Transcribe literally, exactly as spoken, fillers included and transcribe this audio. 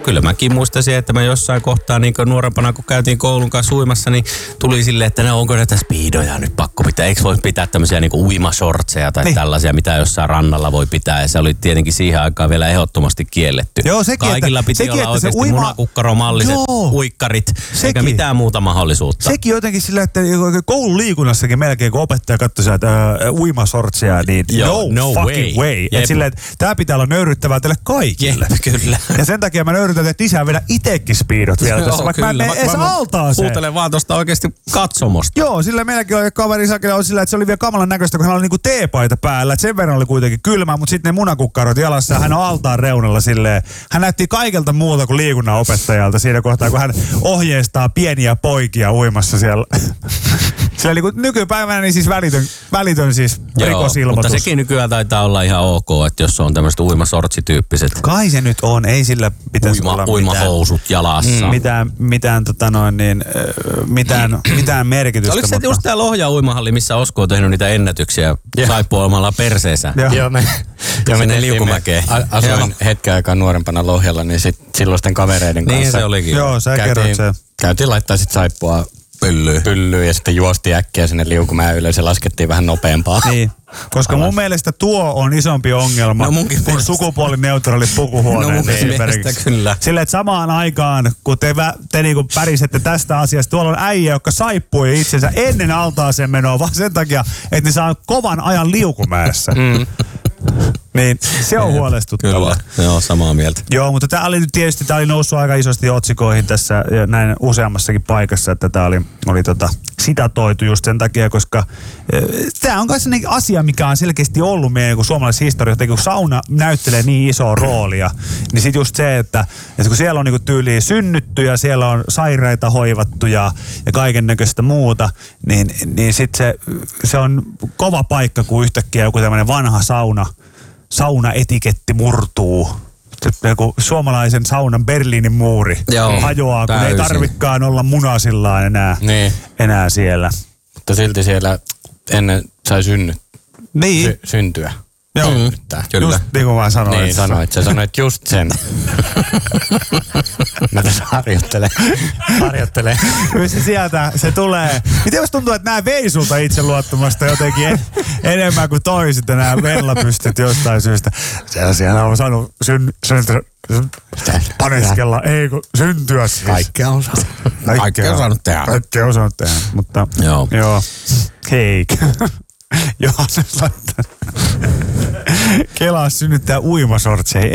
kyllä mäkin muistasin, että mä jossain kohtaa niin nuorempana, kun käytiin koulun kanssa uimassa, niin tuli silleen, että no onko näitä speedoja nyt pakko pitää. Eikö voi pitää tämmöisiä niin uimasortseja tai niin. tällaisia, mitä jossain rannalla voi pitää. Ja se oli tietenkin siihen aikaan vielä ehdottomasti kielletty. Joo, sekin, Kaikilla että, piti sekin, olla oikeasti uima... munakukkaromalliset Joo. uikkarit, Sekin. eikä mitään muuta mahdollisuutta. Sekin jotenkin sillä, että koululiikunnassakin melkein, kun opettaja katsoi sieltä uh, uimasortseja, niin Joo, no, no fucking way. way. Että sillä, että tää pitää olla nöyryttävää teille kaikille. Jep, kyllä. Ja sen takia mä nöyrytän, että isää vedä itekin speedot vielä Joo, tässä, vaikka kyllä. mä en mene edes altaaseen. Kuuntelen vaan tosta oikeasti katsomosta. Joo, sillä meilläkin oli kaveri Sakela on sillä, että se oli vielä kamalan näköistä, kun hän oli niinku teepaita päällä. Et sen verran oli kuitenkin kylmä, mutta sitten ne munakukkarot jalassa. Hän on altaan reunalla silleen. Hän näytti kaikelta muuta kuin liikunnan opettajalta siinä kohtaa, kun hän ohjeistaa pieniä poikia uimassa siellä. Sillä niin nykypäivänä niin siis välitön, välitön siis rikosilmoitus. Mutta sekin nykyään taitaa olla ihan ok, että jos on tämmöiset uimasortsityyppiset. Kai se nyt on, ei sillä pitäisi Uima, olla uimahousut mitään, jalassa. Mitään, mitään, tota noin, niin, mitään, mitään merkitystä. Oliko se mutta... just tää Lohjan uimahalli, missä Osko on tehnyt niitä ennätyksiä saippuamalla perseessä? Joo, joo me, joo, me liukumäkeen. Asuin hetken aikaa nuorempana Lohjalla, niin sit silloisten kavereiden kanssa. Niin se olikin. Joo, sä kerrot se. Käytiin laittaa sit saippua pyllyyn. pyllyyn ja sitten juostiin äkkiä sinne liukumäen ylös ja laskettiin vähän nopeampaa. Niin, koska mun mielestä tuo on isompi ongelma no kuin sukupuolineutraalit pukuhuoneet. No esimerkiksi kyllä. Sillä, että samaan aikaan, kun te, te niinku pärisette tästä asiasta, tuolla on äijä, joka saippui itsensä ennen altaaseen menoa, vaan sen takia, että ne saa kovan ajan liukumäessä. Mm. Niin, se on huolestuttavaa. Kyllä, joo, samaa mieltä. Joo, mutta tämä oli nyt tietysti, tämä oli noussut aika isosti otsikoihin tässä ja näin useammassakin paikassa, että tämä oli, oli tota, sitatoitu just sen takia, koska tämä on myös asia, mikä on selkeästi ollut meidän niin suomalaisessa historiassa, kun sauna näyttelee niin isoa roolia, niin sitten just se, että, että kun siellä on niin tyyliin synnytty ja siellä on sairaita hoivattu ja, ja kaiken näköistä muuta, niin, niin sitten se, se on kova paikka, kun yhtäkkiä joku tämmöinen vanha sauna, saunaetiketti murtuu. Joku suomalaisen saunan Berliinin muuri Joo, hajoaa, kun täysin. Ei tarvikaan olla munasillaan enää, niin. enää siellä. Mutta silti siellä ennen sai synny, niin. sy- syntyä. Joo, mm, kyllä. Just niin kuin mä sanoin. Niin sanoit, sä sanoit just sen. Mä tässä harjoittelen. harjoittelen. Kyllä se sieltä, se tulee. Miten jos tuntuu, että nää vei sulta itseluottamasta jotenkin en, enemmän kuin toiset ja nää vellapystit jostain syystä. Siellä, siellä on saanut syn, syntyä. Paneskella, ei kun syntyä siis. Kaikkea on saanut. Kaikkea on saanut tehdä. Kaikkea on saanut tehdä, mutta joo. joo. Hei. Johannes laittaa. Kelaa synnyttää uimasortseja.